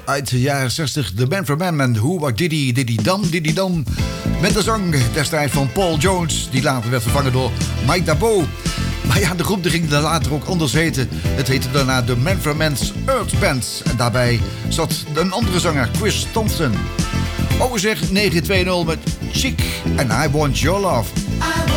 uit de jaren 60. The Man from Man en Who What Diddy Dam. Met de zang destijds van Paul Jones, die later werd vervangen door Mike Dabo. Maar ja, de groep die ging dan later ook anders heten. Het heette daarna The Man from Man's Earth Band. En daarbij zat een andere zanger, Chris Thompson. Oh zeg, 920 met Chic en I Want Your Love.